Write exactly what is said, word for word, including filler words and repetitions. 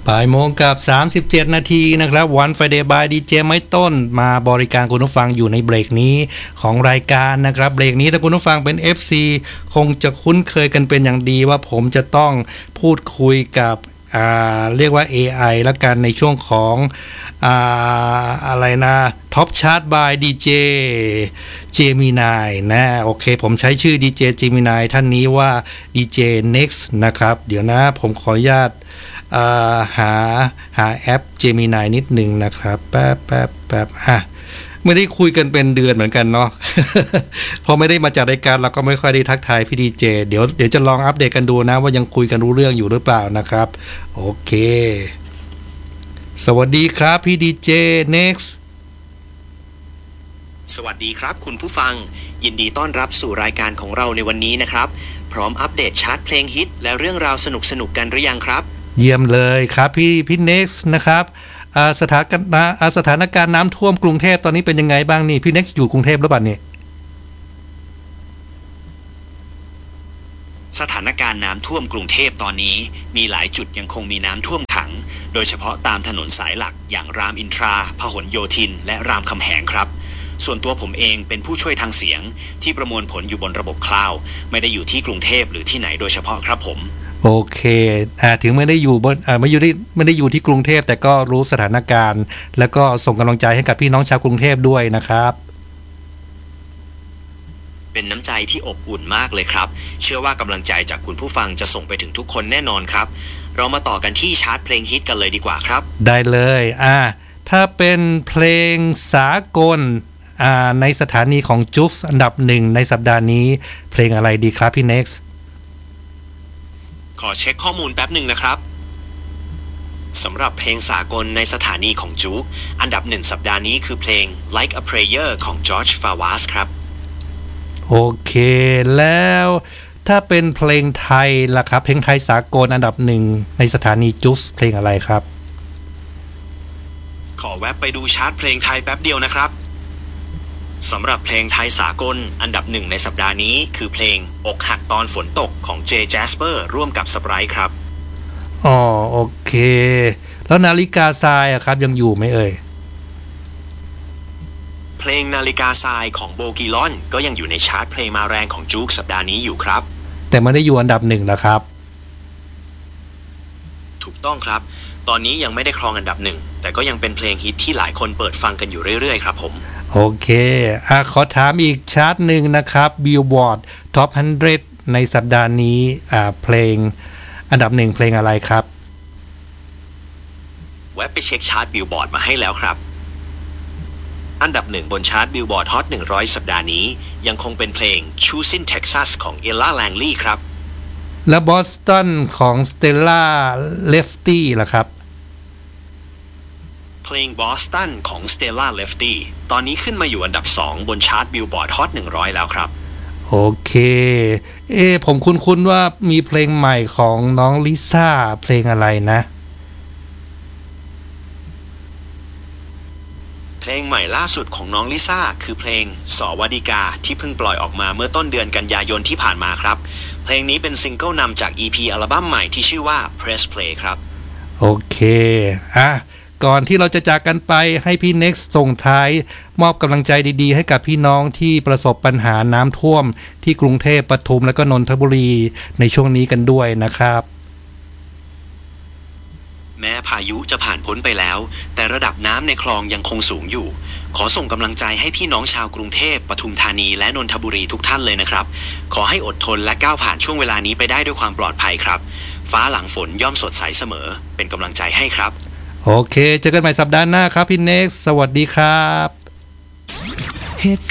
บ่ายโมงกับสามสิบเจ็ดนาทีนะครับวันไฟเดย์บายดีเจไม้ต้นมาบริการคุณผู้ฟังอยู่ในเบรกนี้ของรายการนะครับเบรกนี้ถ้าคุณผู้ฟังเป็น เอฟ ซี คงจะคุ้นเคยกันเป็นอย่างดีว่าผมจะต้องพูดคุยกับอ่าเรียกว่า เอ ไอ ละกันในช่วงของอ่าอะไรนะท็อปชาร์ตบายดีเจเจมินายนะโอเคผมใช้ชื่อดีเจเจมินายท่านนี้ว่าดีเจ Next นะครับเดี๋ยวนะผมขออนุญาตหาหาแอป Gemini นิดหนึ่งนะครับแป๊บแป๊บแป๊บอ่ะไม่ได้คุยกันเป็นเดือนเหมือนกันเนาะ พอไม่ได้มาจัดรายการเราก็ไม่ค่อยได้ทักทายพี่ดีเจเดี๋ยวเดี๋ยวจะลองอัปเดตกันดูนะว่ายังคุยกันรู้เรื่องอยู่หรือเปล่านะครับโอเคสวัสดีครับพี่ดีเจ Next สวัสดีครับคุณผู้ฟังยินดีต้อนรับสู่รายการของเราในวันนี้นะครับพร้อมอัปเดตชาร์ตเพลงฮิตและเรื่องราวสนุกๆกันหรือยังครับเยี่ยมเลยครับพี่พี่ Next นะครับสถานการณ์สถานการณ์น้ำท่วมกรุงเทพตอนนี้เป็นยังไงบ้างนี่พี่ Next อยู่กรุงเทพหรือเปล่านี่สถานการณ์น้ำท่วมกรุงเทพตอนนี้มีหลายจุดยังคงมีน้ำท่วมขังโดยเฉพาะตามถนนสายหลักอย่างรามอินทราพหลโยธินและรามคำแหงครับส่วนตัวผมเองเป็นผู้ช่วยทางเสียงที่ประมวลผลอยู่บนระบบคลาวด์ไม่ได้อยู่ที่กรุงเทพหรือที่ไหนโดยเฉพาะครับผมโอเคอ่าถึงไม่ได้อยู่บนอ่าไม่อยู่ที่ไม่ได้อยู่ที่กรุงเทพแต่ก็รู้สถานการณ์แล้วก็ส่งกำลังใจให้กับพี่น้องชาวกรุงเทพด้วยนะครับเป็นน้ำใจที่อบอุ่นมากเลยครับเชื่อว่ากำลังใจจากคุณผู้ฟังจะส่งไปถึงทุกคนแน่นอนครับเรามาต่อกันที่ชาร์ตเพลงฮิตกันเลยดีกว่าครับได้เลยอ่าถ้าเป็นเพลงสากลอ่าในสถานีของจุ๊กอันดับหนึ่งในสัปดาห์นี้เพลงอะไรดีครับพี่ Next ขอเช็คข้อมูลแป๊บหนึ่งนะครับสำหรับเพลงสากลในสถานีของจุ๊กอันดับหนึ่งสัปดาห์นี้คือเพลง Like a Prayer ของ George Fawaz ครับโอเคแล้วถ้าเป็นเพลงไทยล่ะครับเพลงไทยสากลอันดับหนึ่งในสถานีจุ๊กเพลงอะไรครับขอแวะไปดูชาร์ตเพลงไทยแป๊บเดียวนะครับสำหรับเพลงไทยสากลอันดับหนึ่งในสัปดาห์นี้คือเพลงอกหักตอนฝนตกของ J Jasper ร่วมกับ Sprite ครับอ๋อโอเคแล้วนาฬิกาทรายอะครับยังอยู่ไหมเอ่ยเพลงนาฬิกาทรายของโบกีลอนก็ยังอยู่ในชาร์ตเพลงมาแรงของจุ๊กสัปดาห์นี้อยู่ครับแต่ไม่ได้อยู่อันดับหนึ่งนะครับถูกต้องครับตอนนี้ยังไม่ได้ครองอันดับหนึ่งแต่ก็ยังเป็นเพลงฮิตที่หลายคนเปิดฟังกันอยู่เรื่อยๆครับผมโอเคอ่ะขอถามอีกชาร์ตหนึ่งนะครับ Billboard Top หนึ่งร้อยในสัปดาห์นี้อ่าเพลงอันดับหนึ่งเพลงอะไรครับแวะไปเช็คชาร์ต Billboard มาให้แล้วครับอันดับหนึ่งบนชาร์ต Billboard Hot หนึ่งร้อยสัปดาห์นี้ยังคงเป็นเพลง Choosing Texas ของ Ella Langley ครับและ Boston ของ Stella Lefty ล่ะครับเพลง Boston ของ Stella Lefty ตอนนี้ขึ้นมาอยู่อันดับสองบนชาร์ต Billboard Hot หนึ่งร้อยแล้วครับโอเคเอผมคุ้นๆว่ามีเพลงใหม่ของน้องลิซ่าเพลงอะไรนะเพลงใหม่ล่าสุดของน้องลิซ่าคือเพลงสวดิกาที่เพิ่งปล่อยออกมาเมื่อต้นเดือนกันยายนที่ผ่านมาครับเพลงนี้เป็นซิงเกิลนำจาก อี พี อัลบั้มใหม่ที่ชื่อว่า Press Play ครับโอเคอ่ะก่อนที่เราจะจากกันไปให้พี่ Next ส่งท้ายมอบกำลังใจดีๆให้กับพี่น้องที่ประสบปัญหาน้ำท่วมที่กรุงเทพปทุมและก็นนทบุรีในช่วงนี้กันด้วยนะครับแม้พายุจะผ่านพ้นไปแล้วแต่ระดับน้ำในคลองยังคงสูงอยู่ขอส่งกำลังใจให้พี่น้องชาวกรุงเทพปทุมธานีและนนทบุรีทุกท่านเลยนะครับขอให้อดทนและก้าวผ่านช่วงเวลานี้ไปได้ด้วยความปลอดภัยครับฟ้าหลังฝนย่อมสดใสเสมอเป็นกำลังใจให้ครับโอเคเจอกันใหม่สัปดาห์หน้าครับพี่ Next สวัสดีครับ